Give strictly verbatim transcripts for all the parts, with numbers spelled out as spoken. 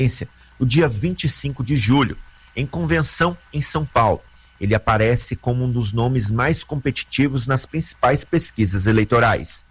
no dia vinte e cinco de julho, em convenção em São Paulo. Ele aparece como um dos nomes mais competitivos nas principais pesquisas eleitorais.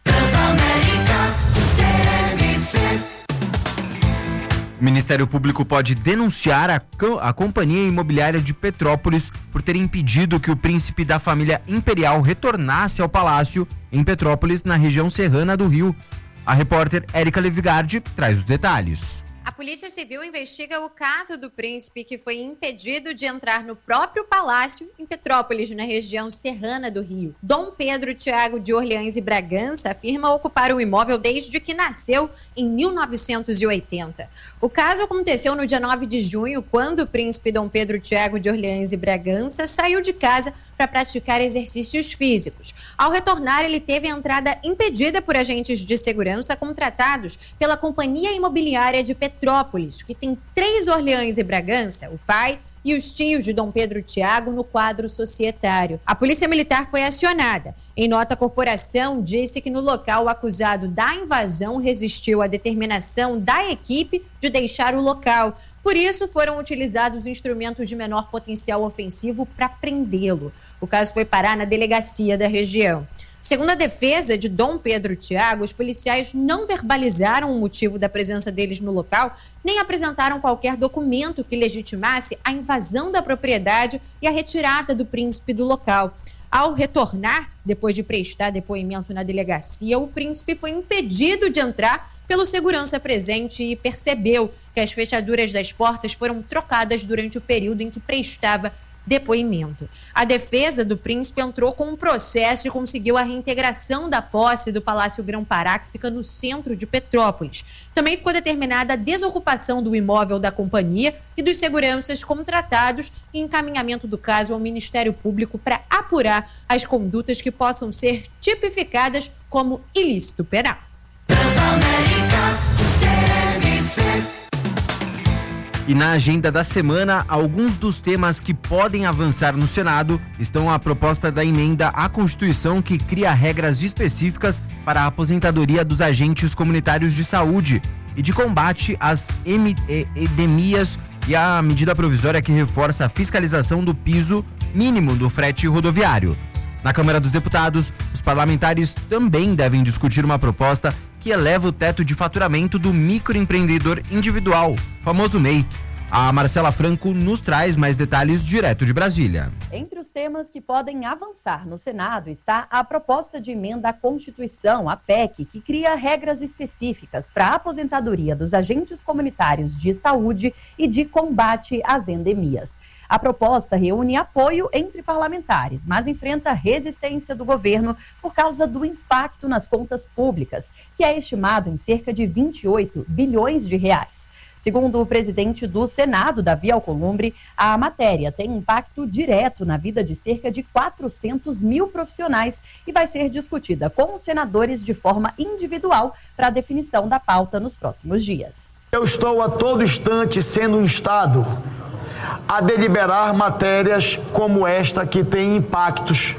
O Ministério Público pode denunciar a, a Companhia Imobiliária de Petrópolis por ter impedido que o príncipe da família imperial retornasse ao palácio em Petrópolis, na região serrana do Rio. A repórter Érica Levigardi traz os detalhes. A Polícia Civil investiga o caso do príncipe que foi impedido de entrar no próprio palácio em Petrópolis, na região serrana do Rio. Dom Pedro Tiago de Orleans e Bragança afirma ocupar o imóvel desde que nasceu em mil novecentos e oitenta. O caso aconteceu no dia nove de junho, quando o príncipe Dom Pedro Tiago de Orleans e Bragança saiu de casa para praticar exercícios físicos. Ao retornar, ele teve a entrada impedida por agentes de segurança contratados pela Companhia Imobiliária de Petrópolis, que tem três Orleans e Bragança, o pai e os tios de Dom Pedro Tiago, no quadro societário. A Polícia Militar foi acionada. Em nota, a corporação disse que no local o acusado da invasão resistiu à determinação da equipe de deixar o local. Por isso, foram utilizados instrumentos de menor potencial ofensivo para prendê-lo. O caso foi parar na delegacia da região. Segundo a defesa de Dom Pedro Tiago, os policiais não verbalizaram o motivo da presença deles no local, nem apresentaram qualquer documento que legitimasse a invasão da propriedade e a retirada do príncipe do local. Ao retornar, depois de prestar depoimento na delegacia, o príncipe foi impedido de entrar pelo segurança presente e percebeu que as fechaduras das portas foram trocadas durante o período em que prestava depoimento. A defesa do príncipe entrou com um processo e conseguiu a reintegração da posse do Palácio Grão-Pará, que fica no centro de Petrópolis. Também ficou determinada a desocupação do imóvel da companhia e dos seguranças contratados e encaminhamento do caso ao Ministério Público para apurar as condutas que possam ser tipificadas como ilícito penal. E na agenda da semana, alguns dos temas que podem avançar no Senado estão a proposta da emenda à Constituição que cria regras específicas para a aposentadoria dos agentes comunitários de saúde e de combate às epidemias e a medida provisória que reforça a fiscalização do piso mínimo do frete rodoviário. Na Câmara dos Deputados, os parlamentares também devem discutir uma proposta que eleva o teto de faturamento do microempreendedor individual, famoso M E I. A Marcela Franco nos traz mais detalhes direto de Brasília. Entre os temas que podem avançar no Senado está a proposta de emenda à Constituição, a P E C, que cria regras específicas para a aposentadoria dos agentes comunitários de saúde e de combate às endemias. A proposta reúne apoio entre parlamentares, mas enfrenta resistência do governo por causa do impacto nas contas públicas, que é estimado em cerca de vinte e oito bilhões de reais. Segundo o presidente do Senado, Davi Alcolumbre, a matéria tem impacto direto na vida de cerca de quatrocentos mil profissionais e vai ser discutida com os senadores de forma individual para a definição da pauta nos próximos dias. Eu estou a todo instante sendo instado a deliberar matérias como esta que tem impactos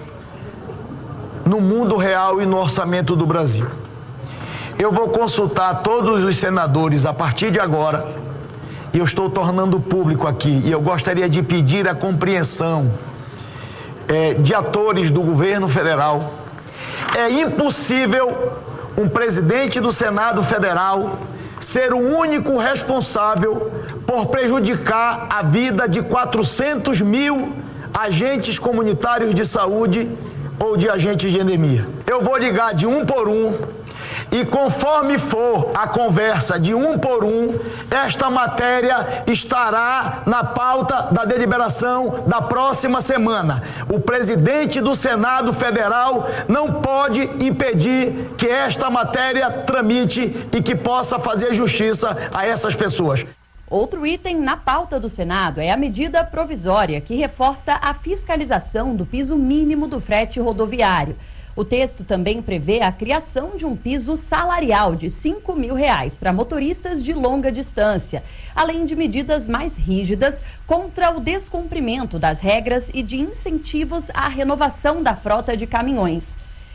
no mundo real e no orçamento do Brasil. Eu vou consultar todos os senadores a partir de agora e eu estou tornando público aqui e eu gostaria de pedir a compreensão é, de atores do governo federal. É impossível um presidente do Senado Federal ser o único responsável por prejudicar a vida de quatrocentos mil agentes comunitários de saúde ou de agentes de endemia. Eu vou ligar de um por um e conforme for a conversa de um por um, esta matéria estará na pauta da deliberação da próxima semana. O presidente do Senado Federal não pode impedir que esta matéria tramite e que possa fazer justiça a essas pessoas. Outro item na pauta do Senado é a medida provisória que reforça a fiscalização do piso mínimo do frete rodoviário. O texto também prevê a criação de um piso salarial de cinco mil reais para motoristas de longa distância, além de medidas mais rígidas contra o descumprimento das regras e de incentivos à renovação da frota de caminhões.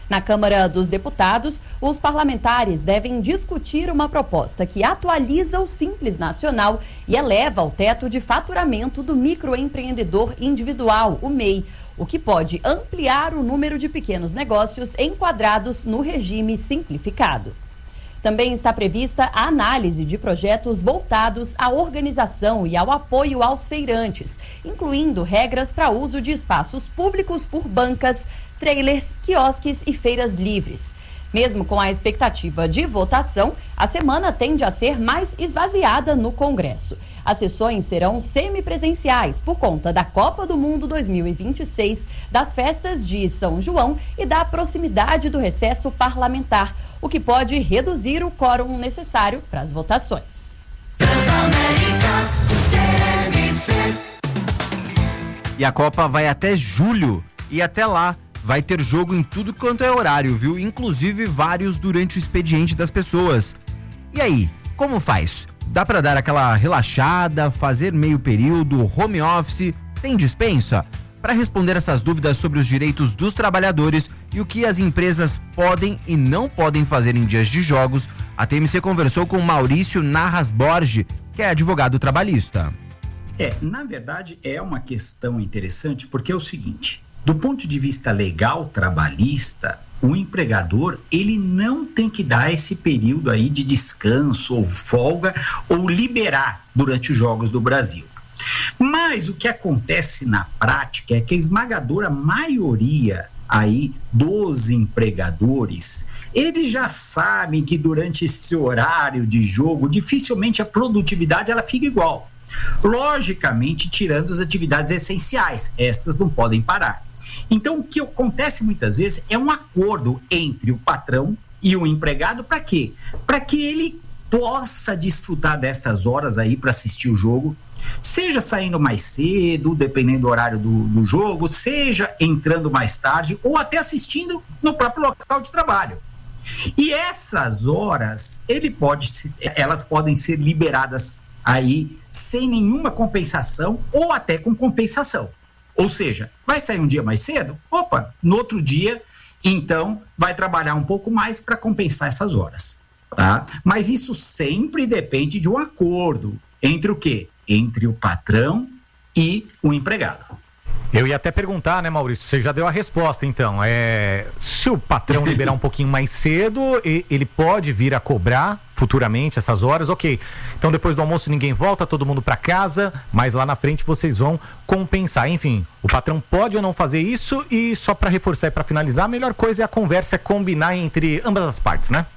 Na Câmara dos Deputados, os parlamentares devem discutir uma proposta que atualiza o Simples Nacional e eleva o teto de faturamento do microempreendedor individual, o M E I, o que pode ampliar o número de pequenos negócios enquadrados no regime simplificado. Também está prevista a análise de projetos voltados à organização e ao apoio aos feirantes, incluindo regras para uso de espaços públicos por bancas, trailers, quiosques e feiras livres. Mesmo com a expectativa de votação, a semana tende a ser mais esvaziada no Congresso. As sessões serão semipresenciais por conta da Copa do Mundo dois mil e vinte e seis, das festas de São João e da proximidade do recesso parlamentar, o que pode reduzir o quórum necessário para as votações. E a Copa vai até julho, e até lá vai ter jogo em tudo quanto é horário, viu? Inclusive vários durante o expediente das pessoas. E aí, como faz? Dá pra dar aquela relaxada, fazer meio período, home office? Tem dispensa? Para responder essas dúvidas sobre os direitos dos trabalhadores e o que as empresas podem e não podem fazer em dias de jogos, a T M C conversou com Maurício Narras Borge, que é advogado trabalhista. É, na verdade é uma questão interessante porque é o seguinte: do ponto de vista legal trabalhista, o empregador, ele não tem que dar esse período aí de descanso ou folga ou liberar durante os Jogos do Brasil. Mas o que acontece na prática é que a esmagadora maioria aí dos empregadores, eles já sabem que durante esse horário de jogo, dificilmente a produtividade ela fica igual. Logicamente, tirando as atividades essenciais, essas não podem parar. Então, o que acontece muitas vezes é um acordo entre o patrão e o empregado para quê? Para que ele possa desfrutar dessas horas aí para assistir o jogo, seja saindo mais cedo, dependendo do horário do, do jogo, seja entrando mais tarde ou até assistindo no próprio local de trabalho. E essas horas, ele pode, elas podem ser liberadas aí sem nenhuma compensação ou até com compensação. Ou seja, vai sair um dia mais cedo? Opa, no outro dia, então, vai trabalhar um pouco mais para compensar essas horas, tá? Mas isso sempre depende de um acordo entre o quê? Entre o patrão e o empregado. Eu ia até perguntar, né, Maurício? Você já deu a resposta, então. É, se o patrão liberar um pouquinho mais cedo, ele pode vir a cobrar futuramente essas horas, ok. Então, depois do almoço, ninguém volta, todo mundo para casa, mas lá na frente vocês vão compensar. Enfim, o patrão pode ou não fazer isso, e só para reforçar e para finalizar, a melhor coisa é a conversa, é combinar entre ambas as partes, né?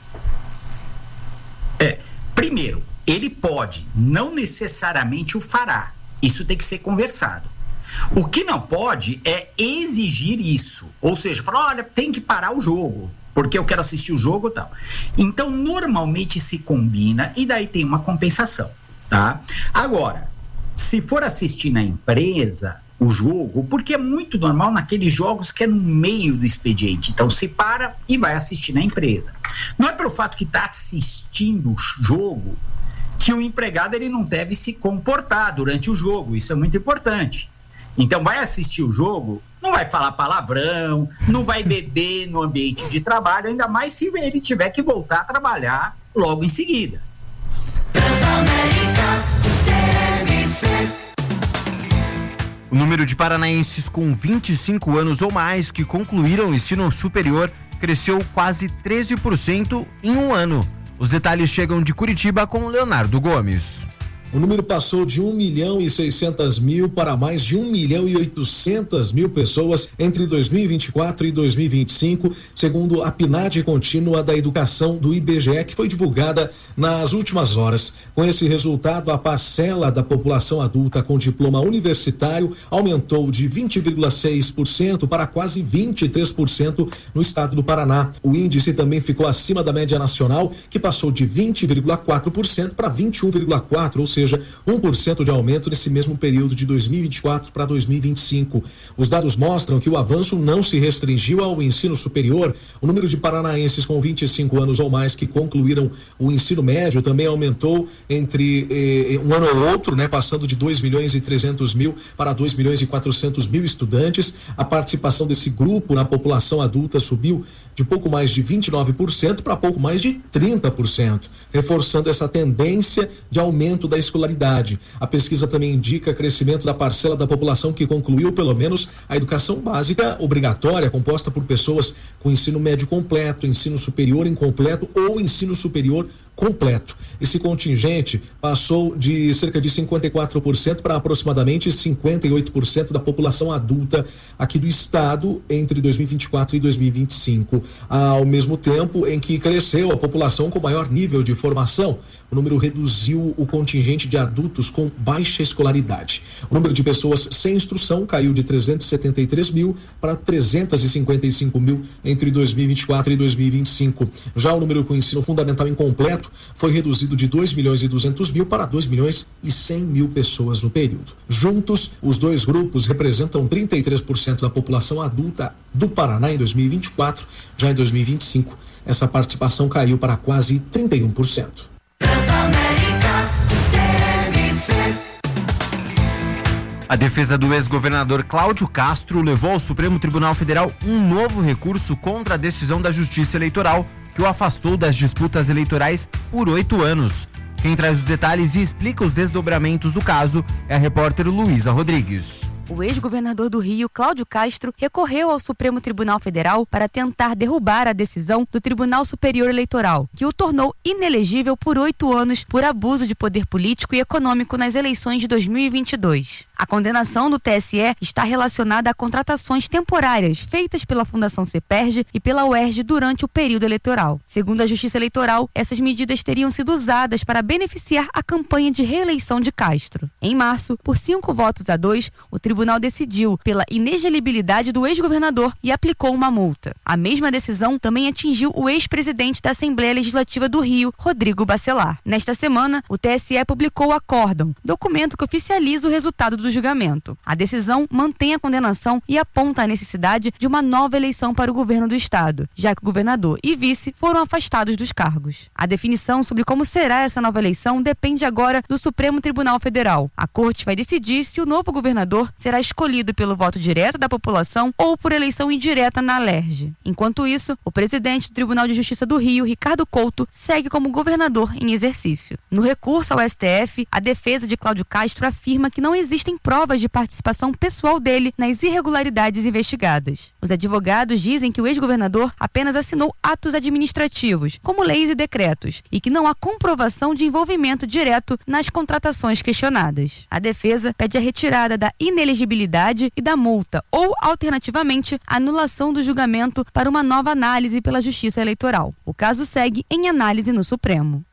É, primeiro, ele pode, não necessariamente o fará. Isso tem que ser conversado. O que não pode é exigir isso, ou seja, falar, olha, tem que parar o jogo, porque eu quero assistir o jogo e tal. Então, normalmente se combina e daí tem uma compensação, tá? Agora, se for assistir na empresa o jogo, porque é muito normal naqueles jogos que é no meio do expediente, então se para e vai assistir na empresa. Não é pelo fato que está assistindo o jogo que o empregado ele não deve se comportar durante o jogo, isso é muito importante. Então vai assistir o jogo, não vai falar palavrão, não vai beber no ambiente de trabalho, ainda mais se ele tiver que voltar a trabalhar logo em seguida. O número de paranaenses com vinte e cinco anos ou mais que concluíram o ensino superior cresceu quase treze por cento em um ano. Os detalhes chegam de Curitiba com Leonardo Gomes. O número passou de um milhão e seiscentos mil para mais de um milhão e oitocentos mil pessoas entre dois mil e vinte e quatro e dois mil e vinte e cinco, segundo a P N A D contínua da educação do I B G E, que foi divulgada nas últimas horas. Com esse resultado, a parcela da população adulta com diploma universitário aumentou de vinte vírgula seis por cento para quase vinte e três por cento no estado do Paraná. O índice também ficou acima da média nacional, que passou de vinte vírgula quatro por cento para vinte e um vírgula quatro por cento, ou seja, seja, um por cento de aumento nesse mesmo período de dois mil e vinte e quatro para dois mil e vinte e cinco. Os dados mostram que o avanço não se restringiu ao ensino superior. O número de paranaenses com vinte e cinco anos ou mais que concluíram o ensino médio também aumentou entre eh, um ano ou outro, né, passando de dois milhões e trezentos mil para dois milhões e quatrocentos mil estudantes. A participação desse grupo na população adulta subiu de pouco mais de vinte e nove por cento para pouco mais de trinta por cento, reforçando essa tendência de aumento da escolaridade. A pesquisa também indica crescimento da parcela da população que concluiu pelo menos a educação básica obrigatória, composta por pessoas com ensino médio completo, ensino superior incompleto ou ensino superior completo. Esse contingente passou de cerca de cinquenta e quatro por cento para aproximadamente cinquenta e oito por cento da população adulta aqui do estado entre dois mil e vinte e quatro e dois mil e vinte e cinco, ao mesmo tempo em que cresceu a população com maior nível de formação. O número reduziu o contingente de adultos com baixa escolaridade. O número de pessoas sem instrução caiu de trezentos e setenta e três mil para trezentos e cinquenta e cinco mil entre dois mil e vinte e quatro e dois mil e vinte e cinco. Já o número com ensino fundamental incompleto foi reduzido de dois milhões e duzentos mil para dois milhões e cem mil pessoas no período. Juntos, os dois grupos representam trinta e três por cento da população adulta do Paraná em dois mil e vinte e quatro. Já em dois mil e vinte e cinco, essa participação caiu para quase trinta e um por cento. A defesa do ex-governador Cláudio Castro levou ao Supremo Tribunal Federal um novo recurso contra a decisão da Justiça Eleitoral que o afastou das disputas eleitorais por oito anos. Quem traz os detalhes e explica os desdobramentos do caso é a repórter Luísa Rodrigues. O ex-governador do Rio, Cláudio Castro, recorreu ao Supremo Tribunal Federal para tentar derrubar a decisão do Tribunal Superior Eleitoral, que o tornou inelegível por oito anos por abuso de poder político e econômico nas eleições de dois mil e vinte e dois. A condenação do T S E está relacionada a contratações temporárias feitas pela Fundação CEPERJ e pela U E R J durante o período eleitoral. Segundo a Justiça Eleitoral, essas medidas teriam sido usadas para beneficiar a campanha de reeleição de Castro. Em março, por cinco votos a dois, o Tribunal O tribunal decidiu pela inelegibilidade do ex-governador e aplicou uma multa. A mesma decisão também atingiu o ex-presidente da Assembleia Legislativa do Rio, Rodrigo Bacelar. Nesta semana, o T S E publicou o acórdão, documento que oficializa o resultado do julgamento. A decisão mantém a condenação e aponta a necessidade de uma nova eleição para o governo do estado, já que o governador e vice foram afastados dos cargos. A definição sobre como será essa nova eleição depende agora do Supremo Tribunal Federal. A corte vai decidir se o novo governador será será escolhido pelo voto direto da população ou por eleição indireta na L E R J. Enquanto isso, o presidente do Tribunal de Justiça do Rio, Ricardo Couto, segue como governador em exercício. No recurso ao S T F, a defesa de Cláudio Castro afirma que não existem provas de participação pessoal dele nas irregularidades investigadas. Os advogados dizem que o ex-governador apenas assinou atos administrativos, como leis e decretos, e que não há comprovação de envolvimento direto nas contratações questionadas. A defesa pede a retirada da inelegibilidade e da multa, ou, alternativamente, a anulação do julgamento para uma nova análise pela Justiça Eleitoral. O caso segue em análise no Supremo.